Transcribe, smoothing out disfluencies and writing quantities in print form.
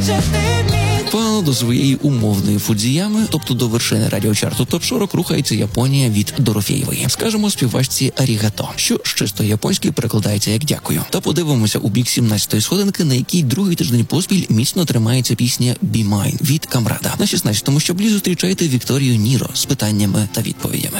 Паралельно до своєї умовної Фудзіями, тобто до вершини радіочарту топ-40, рухається Японія від Дорофєєвої. Скажемо співачці «Арігато», що з чисто японської перекладається як «дякую». Та подивимося у бік 17-ї сходинки, на якій другий тиждень поспіль міцно тримається пісня «Be Mine» від Камрада. На 16-му щаблі зустрічайте Вікторію Ніро з питаннями та відповідями.